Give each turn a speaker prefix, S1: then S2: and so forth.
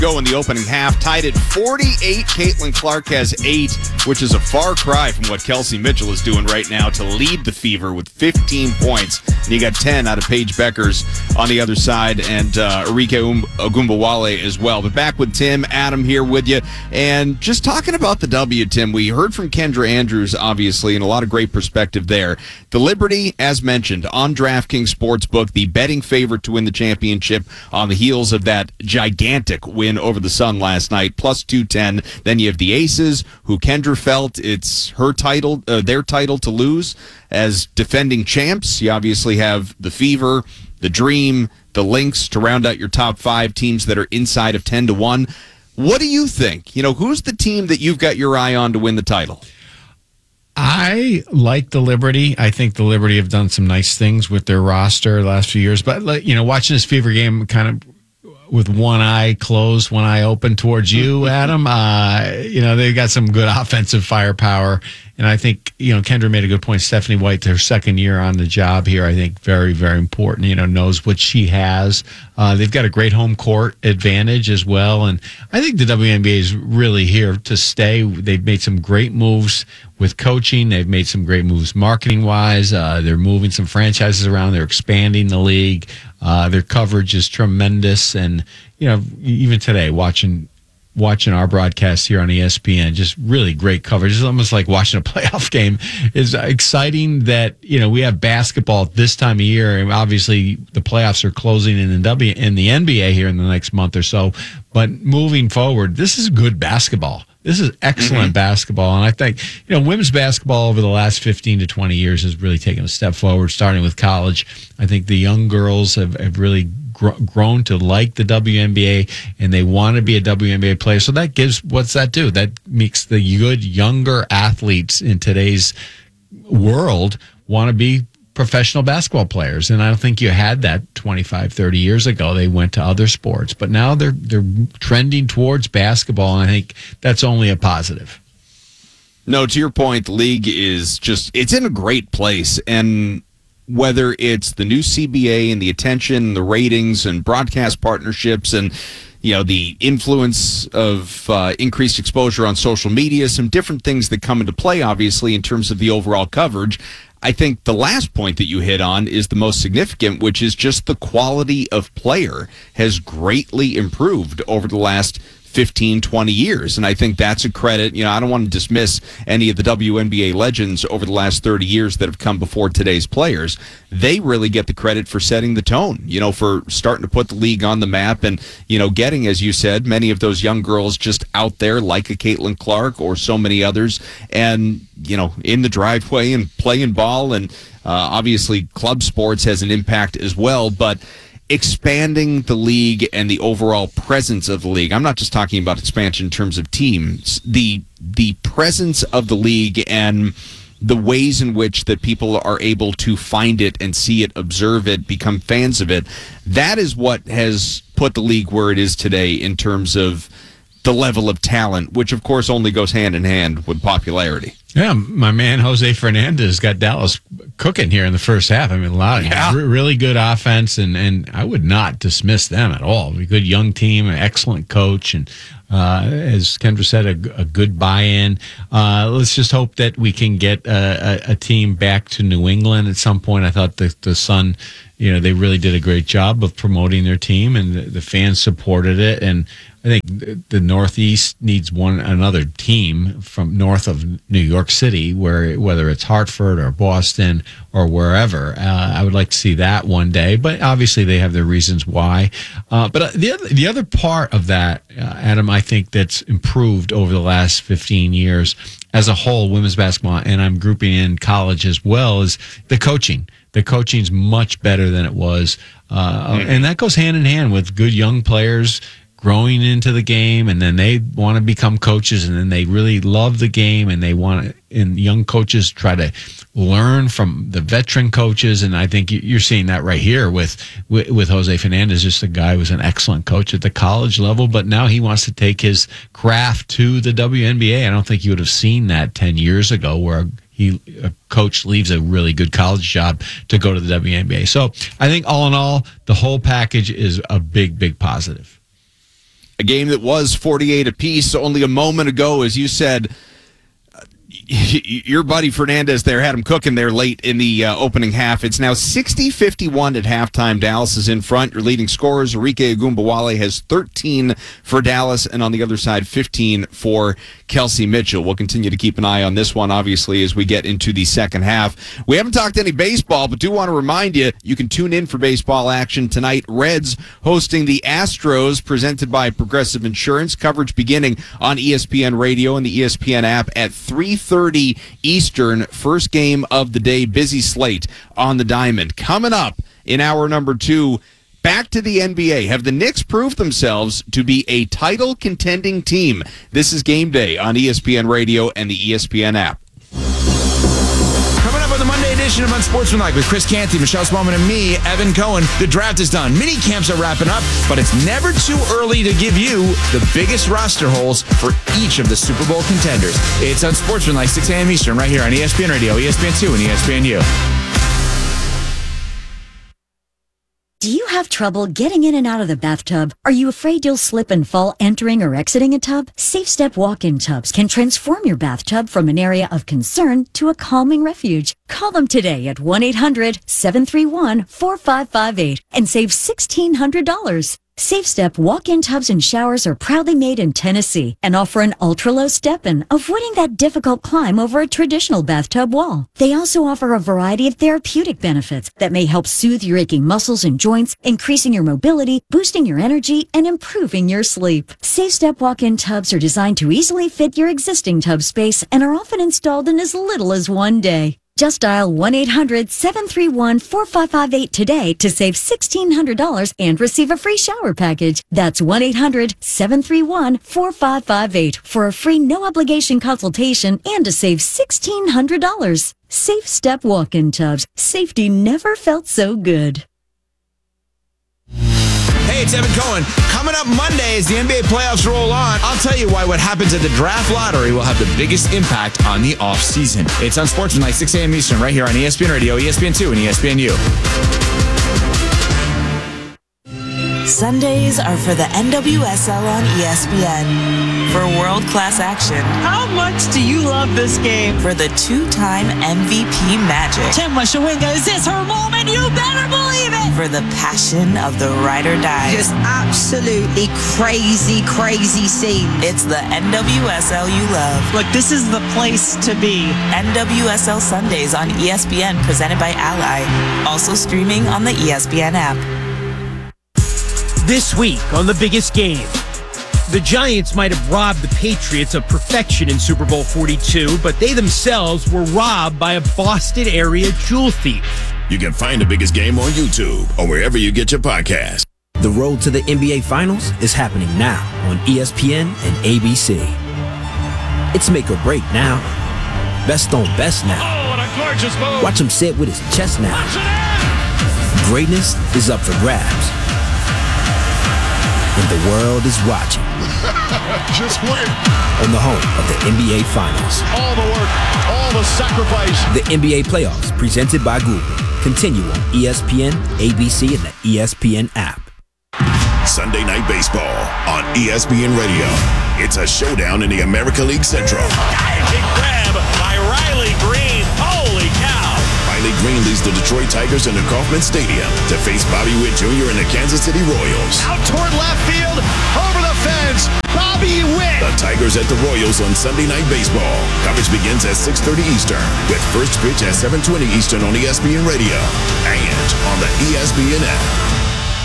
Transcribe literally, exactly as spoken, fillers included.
S1: Go in the opening half, tied at forty-eight. Caitlin Clark has eight, which is a far cry from what Kelsey Mitchell is doing right now to lead the Fever with fifteen points. And you got ten out of Paige Beckers on the other side, and uh, Arike um- Ogumbawale as well. But back with Tim, Adam here with you, and just talking about the W, Tim, we heard from Kendra Andrews, obviously, and a lot of great perspective there. The Liberty, as mentioned, on DraftKings Sportsbook, the betting favorite to win the championship on the heels of that gigantic win over the Sun last night, plus two ten. Then you have the Aces, who Kendra felt it's her title, uh, their title to lose as defending champs. You obviously have the Fever, the Dream, the Lynx to round out your top five teams that are inside of ten to one. What do you think? You know, who's the team that you've got your eye on to win the title?
S2: I like the Liberty. I think the Liberty have done some nice things with their roster the last few years. But, you know, watching this Fever game kind of with one eye closed, one eye open towards you, Adam, uh, you know, they've got some good offensive firepower. And I think, you know, Kendra made a good point. Stephanie White, her second year on the job here, I think very, very important, you know, knows what she has. Uh, they've got a great home court advantage as well. And I think the W N B A is really here to stay. They've made some great moves with coaching. They've made some great moves marketing-wise. Uh, they're moving some franchises around. They're expanding the league. Uh, their coverage is tremendous. And, you know, even today, watching watching our broadcast here on E S P N, just really great coverage. It's almost like watching a playoff game. It's exciting that, you know, we have basketball this time of year, and obviously the playoffs are closing in the W in the N B A here in the next month or so. But moving forward, this is good basketball. This is excellent mm-hmm. basketball. And I think, you know, women's basketball over the last fifteen to twenty years has really taken a step forward, starting with college. I think the young girls have, have really gr- grown to like the W N B A, and they want to be a W N B A player. So that gives, what's that do? That makes the good younger athletes in today's world want to be professional basketball players. And I don't think you had that twenty-five, thirty years ago. They went to other sports, but now they're they're trending towards basketball, and I think that's only a positive.
S1: No, to your point, the league is just, it's in a great place. And whether it's the new C B A and the attention, the ratings and broadcast partnerships and, you know, the influence of uh, increased exposure on social media, some different things that come into play, obviously, in terms of the overall coverage. I think the last point that you hit on is the most significant, which is just the quality of player has greatly improved over the last fifteen, twenty years. And I think that's a credit. You know, I don't want to dismiss any of the W N B A legends over the last thirty years that have come before today's players. They really get the credit for setting the tone, you know, for starting to put the league on the map and, you know, getting, as you said, many of those young girls just out there like a Caitlin Clark or so many others and, you know, in the driveway and playing ball. And uh, obviously club sports has an impact as well, but expanding the league and the overall presence of the league. I'm not just talking about expansion in terms of teams. The the presence of the league and the ways in which that people are able to find it and see it, observe it, become fans of it, that is what has put the league where it is today in terms of the level of talent, which of course only goes hand in hand with popularity.
S2: Yeah, my man Jose Fernandez got Dallas cooking here in the first half. I mean, a lot of
S1: yeah.
S2: re- really good offense, and, and I would not dismiss them at all. A good young team, an excellent coach, and uh, as Kendra said, a, a good buy-in. Uh, let's just hope that we can get a, a, a team back to New England at some point. I thought the, the Sun, you know, they really did a great job of promoting their team, and the, the fans supported it, and I think the Northeast needs one another team from north of New York City, where whether it's Hartford or Boston or wherever. Uh, I would like to see that one day, but obviously they have their reasons why. Uh, but uh, the other the other part of that, uh, Adam, I think that's improved over the last fifteen years as a whole, women's basketball, and I'm grouping in college as well, is the coaching. The coaching's much better than it was, uh, mm-hmm. and that goes hand in hand with good young players growing into the game, and then they want to become coaches, and then they really love the game, and they want to, and young coaches try to learn from the veteran coaches, and I think you're seeing that right here with with, with Jose Fernandez, just a guy who was an excellent coach at the college level, but now he wants to take his craft to the W N B A. I don't think you would have seen that ten years ago, where he a coach leaves a really good college job to go to the W N B A. So I think all in all, the whole package is a big, big positive.
S1: A game that was forty-eight apiece only a moment ago, as you said. Your buddy Fernandez there had him cooking there late in the uh, opening half. It's now sixty fifty-one at halftime. Dallas is in front. Your leading scorers, Enrique Agumbawale, has thirteen for Dallas, and on the other side, fifteen for Kelsey Mitchell. We'll continue to keep an eye on this one, obviously, as we get into the second half. We haven't talked any baseball, but do want to remind you, you can tune in for baseball action tonight. Reds hosting the Astros, presented by Progressive Insurance. Coverage beginning on E S P N Radio and the E S P N app at three thirty Eastern. First game of the day. Busy slate on the diamond. Coming up in hour number two, back to the N B A. Have the Knicks proved themselves to be a title contending team? This is Game Day on E S P N Radio and the E S P N app.
S3: Coming up on the Monday edition of Unsportsmanlike with Chris Canty, Michelle Spaulding, and me, Evan Cohen. The draft is done. Mini camps are wrapping up, but it's never too early to give you the biggest roster holes for each of the Super Bowl contenders. It's Unsportsmanlike, six a.m. Eastern, right here on E S P N Radio, E S P N two, and E S P N U.
S4: Do you have trouble getting in and out of the bathtub? Are you afraid you'll slip and fall entering or exiting a tub? Safe Step walk-in tubs can transform your bathtub from an area of concern to a calming refuge. Call them today at one eight hundred seven three one four five five eight and save sixteen hundred dollars. Safe Step walk-in tubs and showers are proudly made in Tennessee and offer an ultra-low step-in, avoiding that difficult climb over a traditional bathtub wall. They also offer a variety of therapeutic benefits that may help soothe your aching muscles and joints, increasing your mobility, boosting your energy, and improving your sleep. Safe Step walk-in tubs are designed to easily fit your existing tub space and are often installed in as little as one day. Just dial one eight hundred seven three one four five five eight today to save sixteen hundred dollars and receive a free shower package. That's one eight hundred seven three one four five five eight for a free no-obligation consultation and to save sixteen hundred dollars. Safe Step walk-in tubs. Safety never felt so good.
S3: Hey, it's Evan Cohen. Coming up Monday as the N B A playoffs roll on, I'll tell you why what happens at the draft lottery will have the biggest impact on the offseason. It's Unsportsmanlike, six a.m. Eastern, right here on E S P N Radio, E S P N two, and E S P N U.
S5: Sundays are for the N W S L on E S P N. For world-class action.
S6: How much do you love this game?
S5: For the two-time M V P magic.
S6: Chema Shawinga, is this her moment? You better believe it!
S5: For the passion of the ride or die.
S6: Just absolutely crazy, crazy scene.
S5: It's the N W S L you love.
S6: Look, this is the place to be.
S5: N W S L Sundays on E S P N, presented by Ally. Also streaming on the E S P N app.
S7: This week on The Biggest Game, the Giants might have robbed the Patriots of perfection in Super Bowl forty-two, but they themselves were robbed by a Boston area jewel thief.
S8: You can find The Biggest Game on YouTube or wherever you get your podcasts.
S9: The road to the N B A Finals is happening now on E S P N and A B C. It's make or break now. Best on best now.
S10: Oh, what a gorgeous move.
S9: Watch him sit with his chest now. Greatness is up for grabs. And the world is watching.
S10: Just win.
S9: On the home of the N B A Finals.
S10: All the work, all the sacrifice.
S9: The N B A Playoffs, presented by Google. Continue on E S P N, A B C, and the E S P N app.
S8: Sunday Night Baseball on E S P N Radio. It's a showdown in the American League Central.
S10: Diving grab by Riley Green. Holy cow.
S8: Riley Green leads the Detroit Tigers into Kauffman Stadium to face Bobby Witt Junior and the Kansas City Royals.
S10: Out toward left field, over the fence, Bobby Witt.
S8: The Tigers at the Royals on Sunday Night Baseball. Coverage begins at six thirty Eastern, with first pitch at seven twenty Eastern on E S P N Radio and on the E S P N app.